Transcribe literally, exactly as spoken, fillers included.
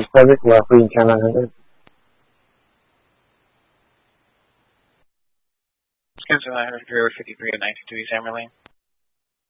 Pacific, Lockheed ten nine hundred. Skyline nine hundred, fifty-three at ninety-two East Hammerlane.